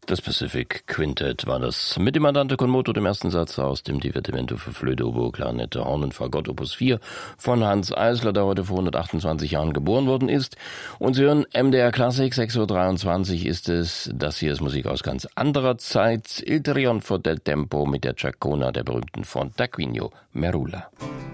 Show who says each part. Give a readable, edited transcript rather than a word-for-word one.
Speaker 1: Das Pacific Quintet war das mit dem Andante con moto, dem ersten Satz aus dem Divertimento für Flöte, Oboe, Klarinette, Horn und Fagott Opus 4 von Hans Eisler, der heute vor 128 Jahren geboren worden ist. Und Sie hören MDR Klassik, 6:23 Uhr ist es. Das hier ist Musik aus ganz anderer Zeit. Il Trionfo del Tempo mit der Giacona der berühmten von Tarquinio Merula.